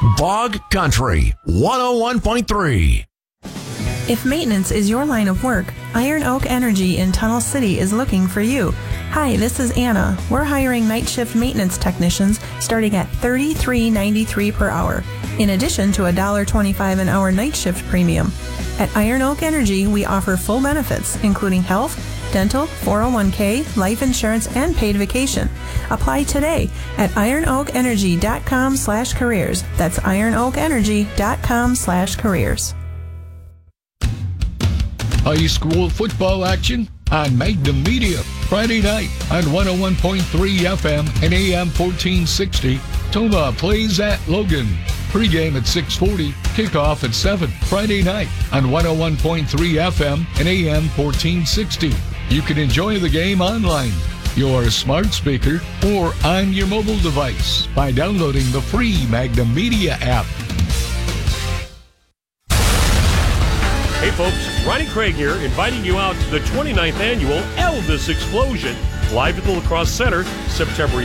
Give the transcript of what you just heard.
Bog Country 101.3. If maintenance is your line of work, Iron Oak Energy in Tunnel City is looking for you. Hi, this is Anna. We're hiring night shift maintenance technicians starting at $33.93 per hour, in addition to $1.25 an hour night shift premium. At Iron Oak Energy, we offer full benefits, including health, dental, 401k, life insurance, and paid vacation. Apply today at ironoakenergy.com/careers. That's ironoakenergy.com/careers. High school football action on Magnum Media. Friday night on 101.3 FM and AM 1460. Toma plays at Logan. Pre-game at 6:40. Kickoff at 7. Friday night on 101.3 FM and AM 1460. You can enjoy the game online, your smart speaker, or on your mobile device by downloading the free Magnum Media app. Hey folks, Ronnie Craig here, inviting you out to the 29th annual Elvis Explosion, live at the La Crosse Center, September